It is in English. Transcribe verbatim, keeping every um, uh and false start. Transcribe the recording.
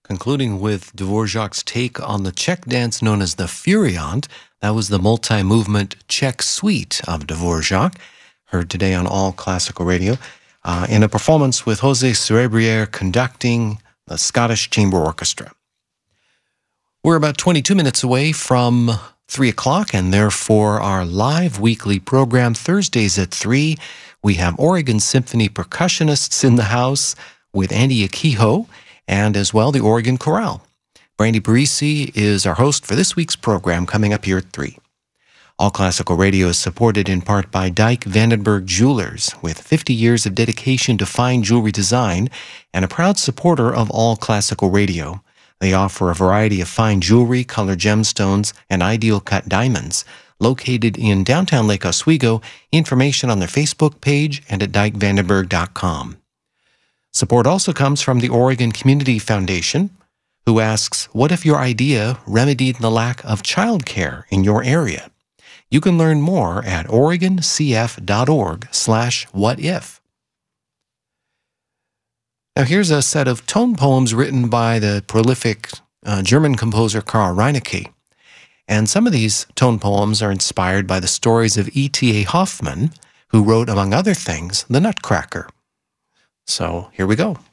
concluding with Dvorak's take on the Czech dance known as the Furiant. That was the multi-movement Czech suite of Dvorak, heard today on All Classical Radio, uh, in a performance with Jose Cerebriere conducting the Scottish Chamber Orchestra. We're about twenty-two minutes away from three o'clock, and therefore our live weekly program, Thursdays at three, we have Oregon Symphony percussionists in the house with Andy Akiho, and as well the Oregon Chorale. Brandy Parisi is our host for this week's program, coming up here at three. All Classical Radio is supported in part by Dyke Vandenberg Jewelers, with fifty years of dedication to fine jewelry design and a proud supporter of All Classical Radio. They offer a variety of fine jewelry, colored gemstones, and ideal cut diamonds. Located in downtown Lake Oswego, information on their Facebook page and at dyke vandenberg dot com. Support also comes from the Oregon Community Foundation, who asks, what if your idea remedied the lack of childcare in your area? You can learn more at oregon c f dot org slash what if. Now here's a set of tone poems written by the prolific uh, German composer Karl Reinecke. And some of these tone poems are inspired by the stories of E T A Hoffmann, who wrote, among other things, The Nutcracker. So here we go.